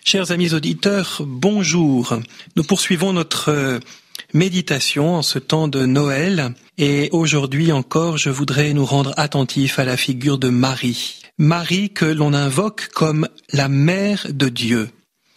Chers amis auditeurs, bonjour. Nous poursuivons notre méditation en ce temps de Noël et aujourd'hui encore je voudrais nous rendre attentifs à la figure de Marie. Marie que l'on invoque comme la mère de Dieu.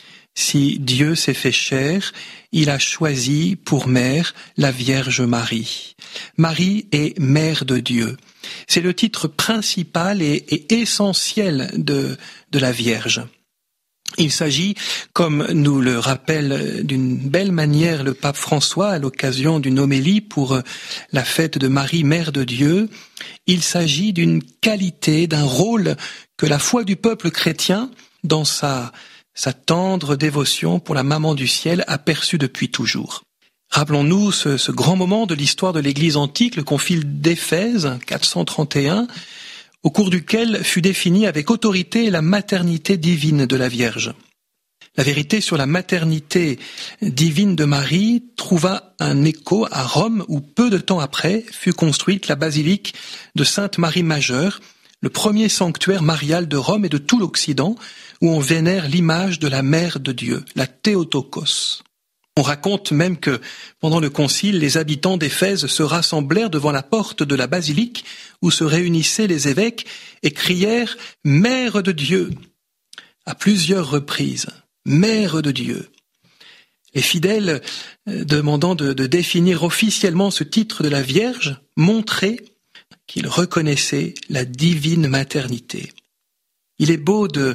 Si Dieu s'est fait chair, il a choisi pour mère la Vierge Marie. Marie est mère de Dieu. C'est le titre principal et essentiel de la Vierge. Il s'agit, comme nous le rappelle d'une belle manière le pape François à l'occasion d'une homélie pour la fête de Marie, Mère de Dieu, il s'agit d'une qualité, d'un rôle que la foi du peuple chrétien, dans sa tendre dévotion pour la Maman du Ciel, a perçue depuis toujours. Rappelons-nous ce grand moment de l'histoire de l'Église antique, le concile d'Éphèse, 431, au cours duquel fut définie avec autorité la maternité divine de la Vierge. La vérité sur la maternité divine de Marie trouva un écho à Rome où peu de temps après fut construite la basilique de Sainte Marie Majeure, le premier sanctuaire marial de Rome et de tout l'Occident où on vénère l'image de la Mère de Dieu, la Théotokos. On raconte même que, pendant le concile, les habitants d'Éphèse se rassemblèrent devant la porte de la basilique où se réunissaient les évêques et crièrent « Mère de Dieu !» à plusieurs reprises. « Mère de Dieu !» Les fidèles, demandant de définir officiellement ce titre de la Vierge, montraient qu'ils reconnaissaient la divine maternité. Il est beau de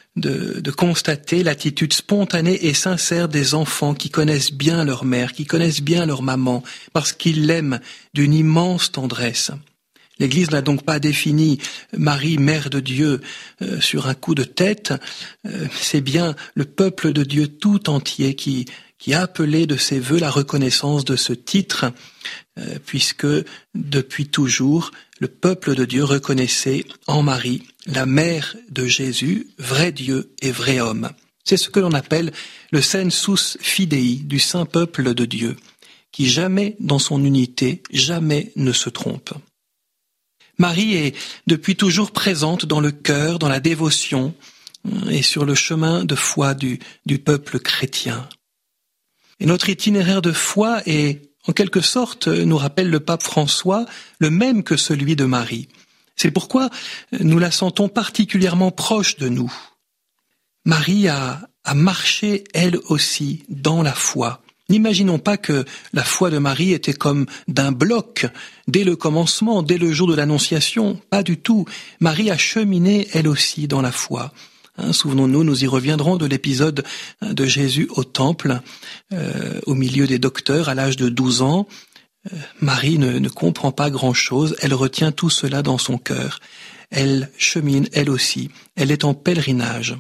constater l'attitude spontanée et sincère des enfants qui connaissent bien leur mère, qui connaissent bien leur maman, parce qu'ils l'aiment d'une immense tendresse. L'Église n'a donc pas défini Marie, Mère de Dieu, sur un coup de tête. C'est bien le peuple de Dieu tout entier qui a appelé de ses vœux la reconnaissance de ce titre, puisque depuis toujours, le peuple de Dieu reconnaissait en Marie la mère de Jésus, vrai Dieu et vrai homme. C'est ce que l'on appelle le sensus fidei du saint peuple de Dieu, qui jamais dans son unité, jamais ne se trompe. Marie est depuis toujours présente dans le cœur, dans la dévotion et sur le chemin de foi du peuple chrétien. Et notre itinéraire de foi est, en quelque sorte, nous rappelle le pape François, le même que celui de Marie. C'est pourquoi nous la sentons particulièrement proche de nous. Marie a marché, elle aussi, dans la foi. N'imaginons pas que la foi de Marie était comme d'un bloc, dès le commencement, dès le jour de l'Annonciation. Pas du tout. Marie a cheminé, elle aussi, dans la foi. Souvenons-nous, nous y reviendrons de l'épisode de Jésus au temple, au milieu des docteurs, à l'âge de 12 ans. Marie ne comprend pas grand-chose, elle retient tout cela dans son cœur. Elle chemine, elle aussi, elle est en pèlerinage.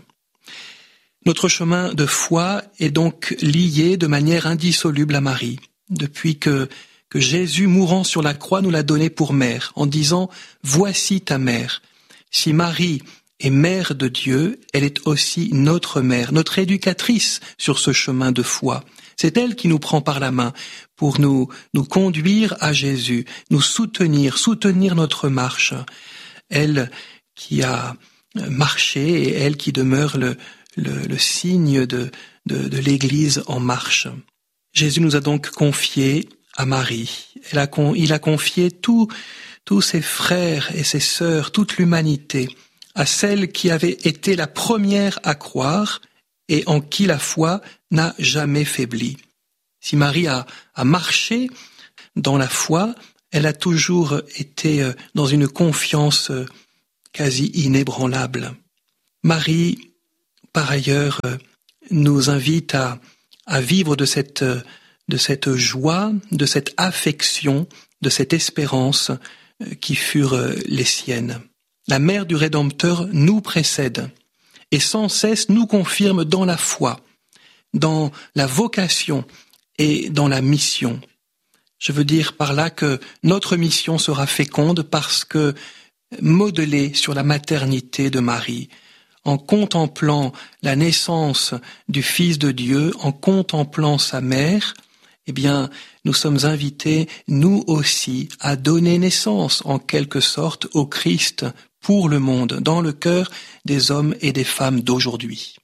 Notre chemin de foi est donc lié de manière indissoluble à Marie, depuis que Jésus, mourant sur la croix, nous l'a donné pour mère, en disant « Voici ta mère ». Si Marie est mère de Dieu, elle est aussi notre mère, notre éducatrice sur ce chemin de foi. C'est elle qui nous prend par la main pour nous conduire à Jésus, nous soutenir notre marche. Elle qui a marché et elle qui demeure le signe de l'Église en marche. Jésus nous a donc confié à Marie. Il a confié tous ses frères et ses sœurs, toute l'humanité, à celle qui avait été la première à croire et en qui la foi n'a jamais faibli. Si Marie a marché dans la foi, elle a toujours été dans une confiance quasi inébranlable. Marie, par ailleurs, nous invite à vivre de cette joie, de cette affection, de cette espérance qui furent les siennes. La mère du Rédempteur nous précède et sans cesse nous confirme dans la foi, dans la vocation et dans la mission. Je veux dire par là que notre mission sera féconde parce que modelée sur la maternité de Marie, en contemplant la naissance du Fils de Dieu, en contemplant sa mère, eh bien, nous sommes invités, nous aussi, à donner naissance, en quelque sorte, au Christ pour le monde, dans le cœur des hommes et des femmes d'aujourd'hui.